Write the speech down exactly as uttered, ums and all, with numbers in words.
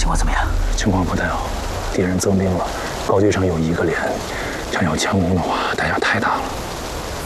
情况怎么样？ 情况不太好，敌人增兵了，高地上有一个连，想要强攻的话，代价太大了。